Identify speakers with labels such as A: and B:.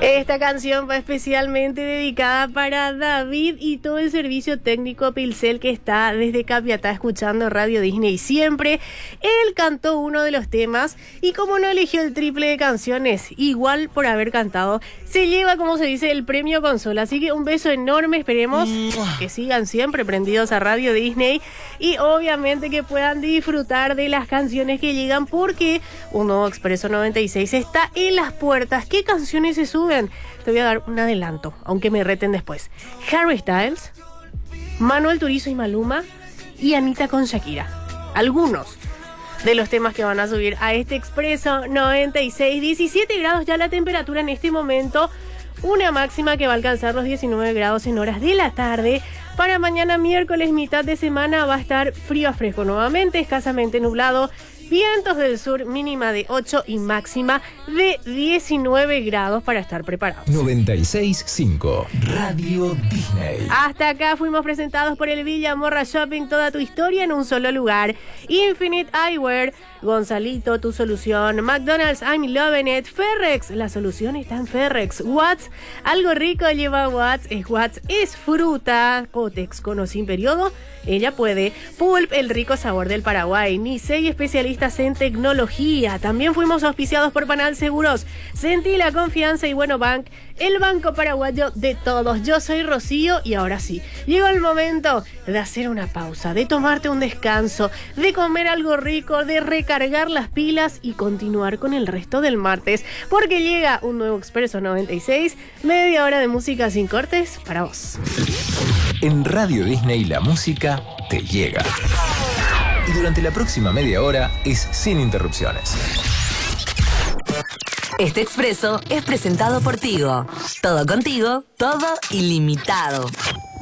A: Esta canción va especialmente dedicada para David y todo el servicio técnico Pilcel que está desde Capiatá escuchando Radio Disney siempre. Él cantó uno de los temas y como no eligió el triple de canciones, igual por haber cantado, se lleva, como se dice, el premio consola. Así que un beso enorme, esperemos que sigan siempre prendidos a Radio Disney y obviamente que puedan disfrutar de las canciones que llegan porque un nuevo Expreso 96 está en las puertas. ¿Qué canciones se suben? Te voy a dar un adelanto, aunque me reten después. Harry Styles, Manuel Turizo y Maluma y Anita con Shakira. Algunos de los temas que van a subir a este Expreso 96. 17 grados ya la temperatura en este momento. Una máxima que va a alcanzar los 19 grados en horas de la tarde. Para mañana miércoles, mitad de semana, va a estar frío a fresco nuevamente, escasamente nublado. Vientos del sur, mínima de 8 y máxima de 19 grados para estar preparados.
B: 96.5 Radio Disney.
A: Hasta acá fuimos presentados por el Villa Morra Shopping, toda tu historia en un solo lugar. Infinite Eyewear, Gonzalito, tu solución. McDonald's, I'm loving it. Ferrex, la solución está en Ferrex. Watts, algo rico lleva Watts. Watts es fruta. Cotex con o sin periodo, ella puede. Pulp, el rico sabor del Paraguay. Nisei, especialistas en tecnología. También fuimos auspiciados por Panal Seguros. Sentí la confianza y Bueno Bank, el banco paraguayo de todos. Yo soy Rocío y ahora sí, llegó el momento de hacer una pausa, de tomarte un descanso, de comer algo rico, de recargar las pilas y continuar con el resto del martes, porque llega un nuevo Expreso 96, media hora de música sin cortes para vos.
B: En Radio Disney la música te llega. Y durante la próxima media hora es sin interrupciones.
C: Este expreso es presentado por Tigo. Todo contigo, todo ilimitado.